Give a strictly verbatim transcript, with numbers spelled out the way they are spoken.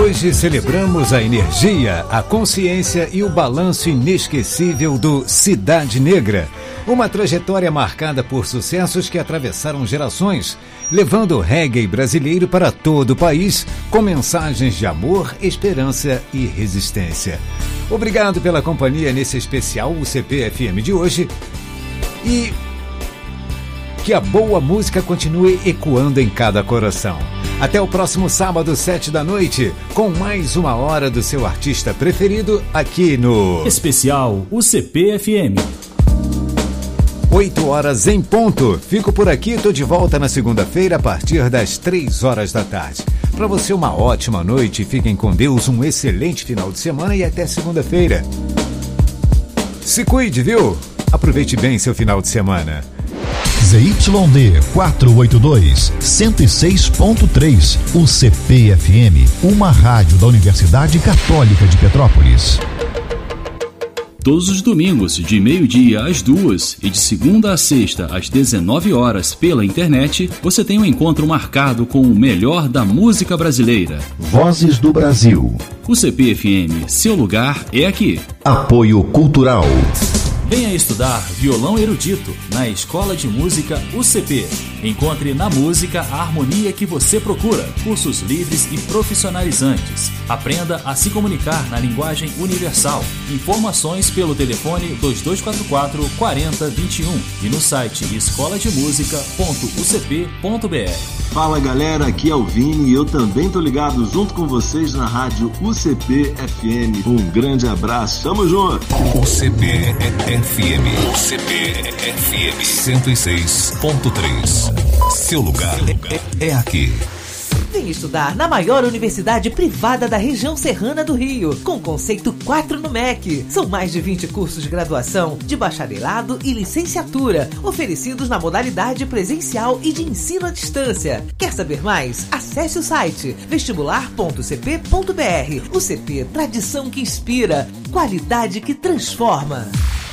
Hoje celebramos a energia, a consciência e o balanço inesquecível do Cidade Negra. Uma trajetória marcada por sucessos que atravessaram gerações, levando o reggae brasileiro para todo o país com mensagens de amor, esperança e resistência. Obrigado pela companhia nesse especial U C P F M de hoje e que a boa música continue ecoando em cada coração. Até o próximo sábado, sete da noite, com mais uma hora do seu artista preferido aqui no Especial U C P F M. oito horas em ponto. Fico por aqui, tô de volta na segunda-feira a partir das três horas da tarde. Para você uma ótima noite, fiquem com Deus, um excelente final de semana e até segunda-feira. Se cuide, viu? Aproveite bem seu final de semana. Z Y D quatrocentos e oitenta e dois, cento e seis ponto três, U C P F M, uma rádio da Universidade Católica de Petrópolis. Todos os domingos, de meio-dia às duas e de segunda a sexta às dezenove horas pela internet, você tem um encontro marcado com o melhor da música brasileira. Vozes do Brasil. U C P F M, seu lugar é aqui. Apoio Cultural. Venha estudar violão erudito na Escola de Música U C P. Encontre na música a harmonia que você procura. Cursos livres e profissionalizantes. Aprenda a se comunicar na linguagem universal. Informações pelo telefone dois dois quatro quatro, quatro zero dois um e no site escola de música ponto u c p ponto b r. Fala galera, aqui é o Vini e eu também tô ligado junto com vocês na rádio U C P F M. Um grande abraço, tamo junto! U C P F M, U C P F M cento e seis ponto três. Seu lugar é, é aqui. Vem estudar na maior universidade privada da região serrana do Rio, com conceito quatro no M E C. São mais de vinte cursos de graduação, de bacharelado e licenciatura, oferecidos na modalidade presencial e de ensino à distância. Quer saber mais? Acesse o site vestibular ponto u c p ponto b r. U C P, tradição que inspira, qualidade que transforma.